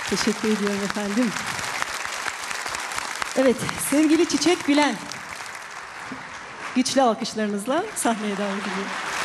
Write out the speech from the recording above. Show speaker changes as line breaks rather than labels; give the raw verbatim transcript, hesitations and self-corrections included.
Teşekkür ediyorum efendim. Evet, sevgili Çiçek Bilen. Güçlü alkışlarınızla sahneye davet ediyorum.